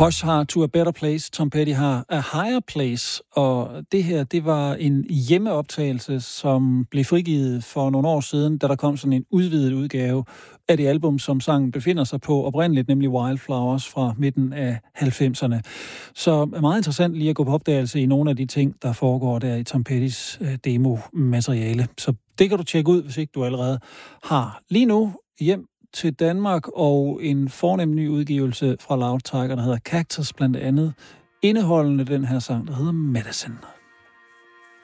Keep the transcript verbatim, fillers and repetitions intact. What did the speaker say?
Hush har To a Better Place, Tom Petty har A Higher Place, og det her, det var en hjemmeoptagelse, som blev frigivet for nogle år siden, da der kom sådan en udvidet udgave af det album, som sangen befinder sig på oprindeligt, nemlig Wildflowers fra midten af halvfemserne. Så meget interessant lige at gå på opdagelse i nogle af de ting, der foregår der i Tom Pettys øh, demo-materiale. Så det kan du tjekke ud, hvis ikke du allerede har. Lige nu hjem til Danmark, og en fornem ny udgivelse fra Loud Tiger, der hedder Cactus blandt andet, indeholdende den her sang, der hedder Medicine.